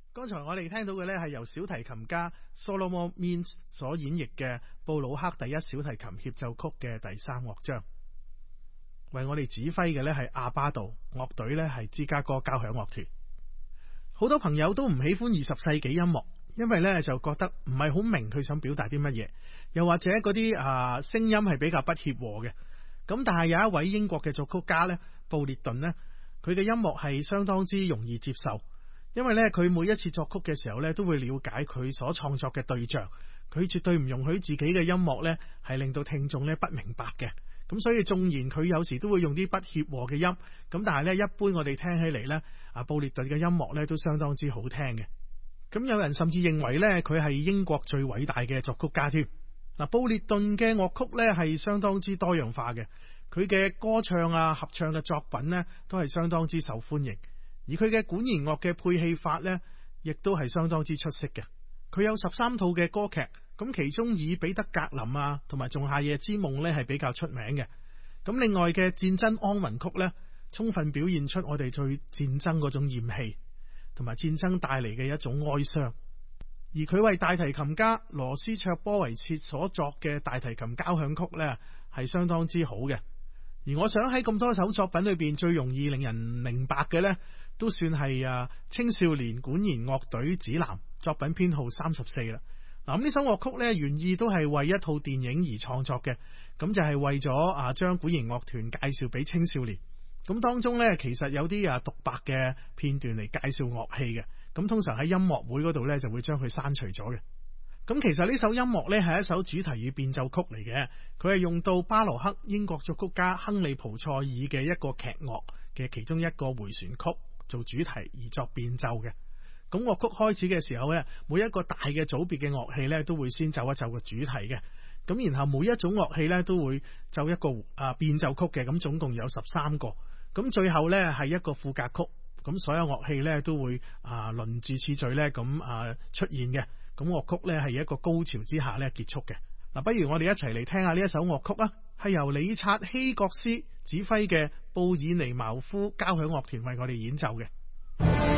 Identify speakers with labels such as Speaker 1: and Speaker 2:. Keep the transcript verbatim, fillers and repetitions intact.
Speaker 1: 剛才我哋聽到嘅呢係由小提琴家 Solomon Mintz 所演繹嘅布魯克第一小提琴協奏曲嘅第三樂章，為我哋指揮嘅呢係阿巴杜，樂隊呢係芝加哥交響樂團。好多朋友都唔喜歡二十世紀音樂，因為呢就覺得唔係好明佢想表達啲乜嘢，又或者嗰啲啊聲音係比較不協和嘅。咁但係有一位英國嘅作曲家呢，布列頓呢，佢嘅音樂係相當之容易接受。因為咧，佢每一次作曲嘅時候咧，都會了解佢所創作嘅對象，佢絕對唔容許自己嘅音樂咧係令到聽眾咧不明白嘅。咁所以縱然佢有時都會用啲不協和嘅音，咁但係咧一般我哋聽起嚟咧，啊布列頓嘅音樂咧都相當之好聽嘅。咁有人甚至認為咧佢係英國最偉大嘅作曲家添。嗱，布列頓嘅樂曲咧係相當之多樣化嘅，佢嘅歌唱啊、合唱嘅作品咧都係相當之受歡迎。而佢嘅管弦樂嘅配器法呢，亦都係相當之出色嘅。佢有十三套嘅歌劇，咁其中以彼得格林啊，同埋仲夏夜之夢呢係比較出名嘅。咁另外嘅戰爭安魂曲呢，充分表現出我哋對戰爭嗰種厭棄，同埋戰爭帶嚟嘅一種哀傷。而佢為大提琴家羅斯卓波維切所作嘅大提琴交響曲呢，係相當之好嘅。而我想喺咁多首作品裏邊，最容易令人明白嘅呢，都算係啊青少年管弦樂隊指南作品編號三十四啦。嗱，咁呢首樂曲呢，原意都係為一套電影而創作嘅，咁就係為咗啊將管弦樂團介紹俾青少年。咁當中呢，其實有啲啊獨白嘅片段嚟介紹樂器嘅，咁通常喺音樂會嗰度呢，就會將佢刪除咗嘅。咁其實呢首音樂呢，係一首主題與變奏曲嚟嘅，佢係用到巴洛克英國作曲家亨利蒲塞爾嘅一個劇樂嘅其中一個回旋曲做主題而作變奏嘅。咁樂曲開始嘅時候呢，每一個大嘅組別嘅樂器呢，都會先奏一奏個主題嘅，咁然後每一種樂器呢，都會奏一個啊變奏曲嘅，咁總共有十三個，咁最後呢，係一個賦格曲，咁所有樂器呢，都會啊輪住次序呢，咁啊出現嘅。咁樂曲咧係一個高潮之下咧結束嘅。嗱，不如我哋一齊嚟聽下呢一首樂曲啊，係由理察希格斯指揮嘅布爾尼茅夫交響樂團為我哋演奏嘅。